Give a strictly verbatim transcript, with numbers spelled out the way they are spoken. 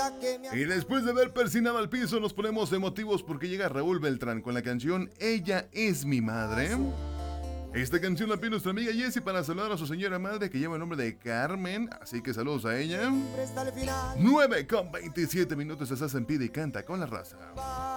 Y después de haber persinado al piso, nos ponemos emotivos porque llega Raúl Beltrán con la canción Ella es mi madre. Esta canción la pide nuestra amiga Jessie para saludar a su señora madre que lleva el nombre de Carmen, así que saludos a ella. nueve con veintisiete minutos, estás en Pide y Canta con la Raza.